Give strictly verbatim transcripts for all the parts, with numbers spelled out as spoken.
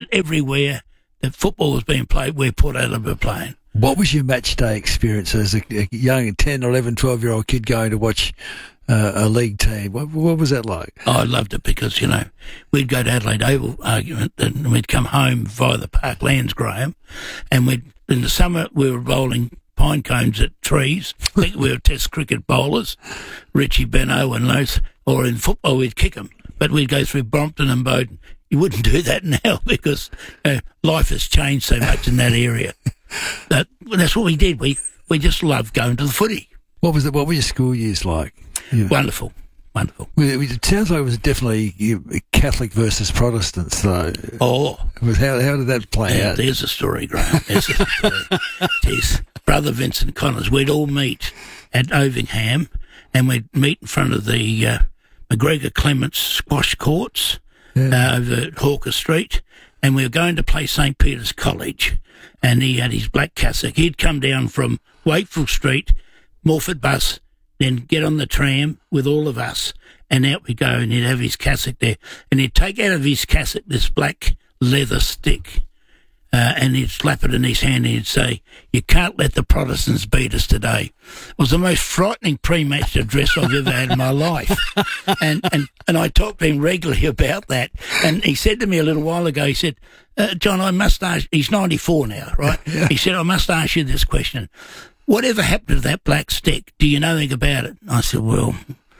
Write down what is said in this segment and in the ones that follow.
everywhere that football was being played, we're Port Adelaide were playing. What was your match day experience as a, a young ten, eleven, twelve-year-old kid going to watch uh, a league team? What, what was that like? Oh, I loved it because, you know, we'd go to Adelaide Oval argument and we'd come home via the Parklands, Graham, and we'd, in the summer we were bowling pine cones at trees. I think we were test cricket bowlers, Richie Beno and those, or in football we'd kick them. But we'd go through Brompton and Bowden. You wouldn't do that now because you know, life has changed so much in that area. But that's what we did. We we just loved going to the footy. What was it? What were your school years like? Yeah. Wonderful, wonderful. It sounds like it was definitely Catholic versus Protestants, though. Oh, it was how how did that play yeah, out? There's a story, Graham. There's a story. Jeez. Brother Vincent Connors, we'd all meet at Ovingham, and we'd meet in front of the uh, McGregor Clements squash courts yeah. uh, over at Hawker Street, and we were going to play St Peter's College. And he had his black cassock. He'd come down from Wakefield Street, Morford bus, then get on the tram with all of us, and out we go, and he'd have his cassock there. And he'd take out of his cassock this black leather stick, uh, and he'd slap it in his hand, and he'd say, "You can't let the Protestants beat us today." It was the most frightening pre-match address I've ever had in my life. And, and, and I talked to him regularly about that. And he said to me a little while ago, he said, uh, John, I must ask, he's ninety-four now, right? Yeah. He said, I must ask you this question. Whatever happened to that black stick? Do you know anything about it? I said, well,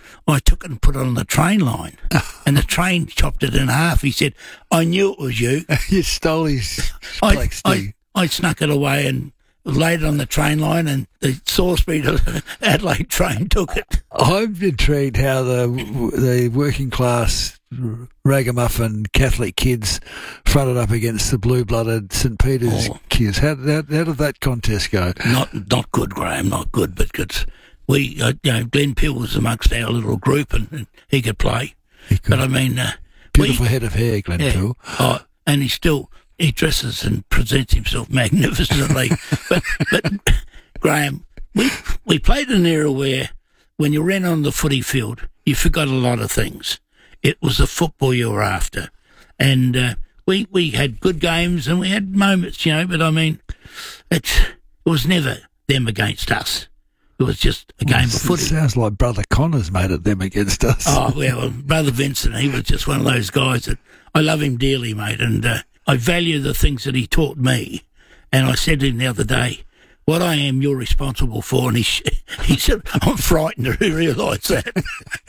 I took it and put it on the train line, and the train chopped it in half. He said, I knew it was you. You stole his I, black stick. I, I snuck it away and laid it on the train line, and the Salisbury to Adelaide train took it. I'm intrigued how the the working class ragamuffin Catholic kids fronted up against the blue-blooded St Peter's oh. kids. How, how, how did that contest go? Not not good, Graham, not good, because we, uh, you know, Glenn Peel was amongst our little group, and, and he could play. He could. But I mean, uh, beautiful we, head of hair, Glenn yeah, Peel. Oh, and he still he dresses and presents himself magnificently. but but Graham, we we played in an era where when you ran on the footy field, you forgot a lot of things. It was the football you were after, and uh, we we had good games and we had moments, you know. But I mean, it's, it was never them against us. It was just a game well, of footy. It sounds like Brother Connors made it them against us. Oh, well, Brother Vincent, he was just one of those guys that I love him dearly, mate, and uh, I value the things that he taught me. And I said to him the other day, what I am, you're responsible for. And he, he said, I'm frightened to realise that.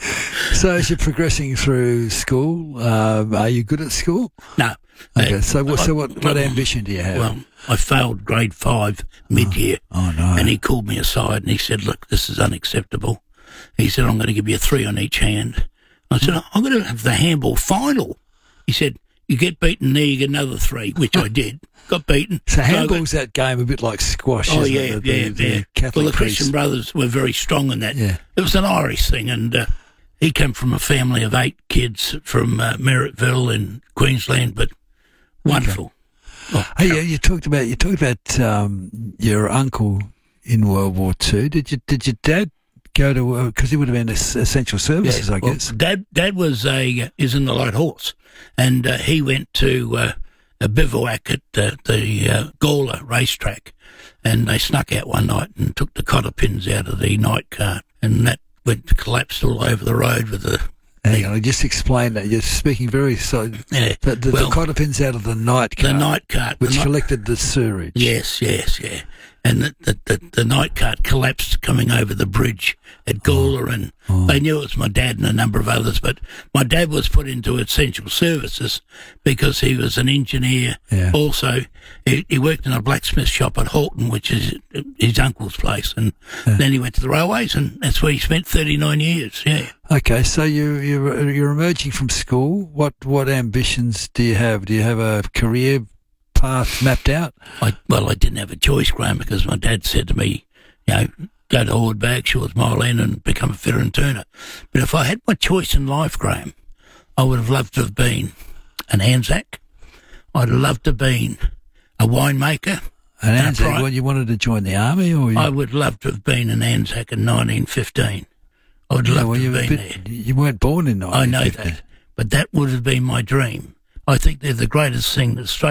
So as you're progressing through school, um, are you good at school? No. Okay, uh, so, what, I, so what, what well, ambition do you have? Well, I failed grade five mid-year. Oh, oh, no. And he called me aside and he said, look, this is unacceptable. He said, I'm going to give you a three on each hand. I said, I'm going to have the handball final. He said, you get beaten there, you get another three, which I did. Got beaten. So handball's that game a bit like squash, oh, isn't yeah, it? yeah, the, yeah. The Catholic well, the priest. Christian brothers were very strong in that. Yeah. It was an Irish thing, and uh, he came from a family of eight kids from uh, Merrittville in Queensland, but wonderful. Okay. Oh, hey, you, you talked about you talked about um, your uncle in World War Two. Did you did your dad go to because he would have been essential services, yeah, I well, guess. Dad Dad was a is in the Light Horse, and uh, he went to uh, a bivouac at uh, the uh, Gawler racetrack, and they snuck out one night and took the cotter pins out of the night cart, and that went collapsed all over the road with the. Hang on, I just explained that. You're speaking very so. Yeah, the, the, well, the cotter pins out of the night cart. The night cart. Which the collected the sewage. Yes, yes, yeah. And the, the, the, the night cart collapsed coming over the bridge at Gawler, oh. and oh. they knew it was my dad and a number of others, but my dad was put into essential services because he was an engineer. Yeah. Also, he, he worked in a blacksmith shop at Halton, which is his uncle's place, and yeah. then he went to the railways, and that's where he spent thirty-nine years, yeah. Okay, so you, you're, you're emerging from school. What, what ambitions do you have? Do you have a career path mapped out? I, well, I didn't have a choice, Graham, because my dad said to me, you know, go to Horde Bagshaw's Mile End and become a fitter and turner. But if I had my choice in life, Graham, I would have loved to have been an Anzac. I'd have loved to have been a winemaker. An Anzac? Well, you wanted to join the army? Or you... I would love to have been an Anzac in nineteen fifteen. I would yeah, love well, to have been bit, there. You weren't born in nineteen fifteen. I know that, but that would have been my dream. I think they're the greatest thing that